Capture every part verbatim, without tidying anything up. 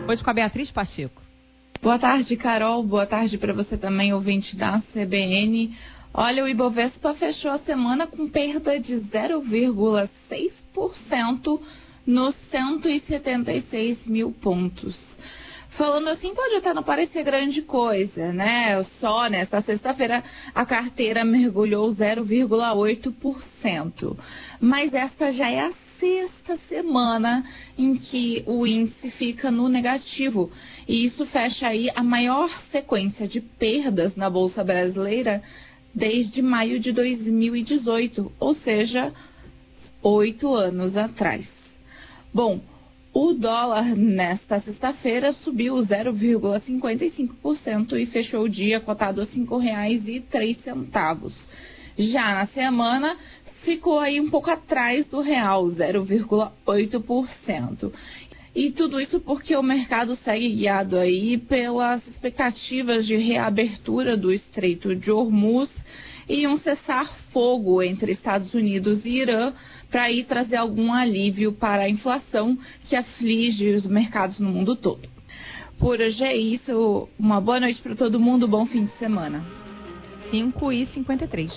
depois com a Beatriz Pacheco. Boa tarde, Carol. Boa tarde para você também, ouvinte da C B N. Olha, o Ibovespa fechou a semana com perda de zero vírgula seis por cento nos cento e setenta e seis mil pontos. Falando assim, pode até não parecer grande coisa, né? Só nesta sexta-feira a carteira mergulhou zero vírgula oito por cento. Mas esta já é a sexta semana em que o índice fica no negativo. E isso fecha aí a maior sequência de perdas na Bolsa Brasileira desde maio de dois mil e dezoito, ou seja, oito anos atrás. Bom, o dólar nesta sexta-feira subiu zero vírgula cinquenta e cinco por cento e fechou o dia cotado a cinco reais e três centavos. Já na semana, ficou aí um pouco atrás do real, zero vírgula oito por cento. E tudo isso porque o mercado segue guiado aí pelas expectativas de reabertura do Estreito de Hormuz e um cessar-fogo entre Estados Unidos e Irã para aí trazer algum alívio para a inflação que aflige os mercados no mundo todo. Por hoje é isso. Uma boa noite para todo mundo. Bom fim de semana. cinco e cinquenta e três.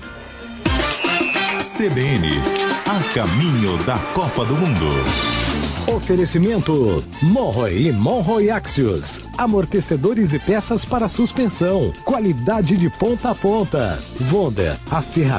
C B N, a caminho da Copa do Mundo. Oferecimento Monroe e Monroe Axios. Amortecedores e peças para suspensão. Qualidade de ponta a ponta. Wonder, a ferramenta.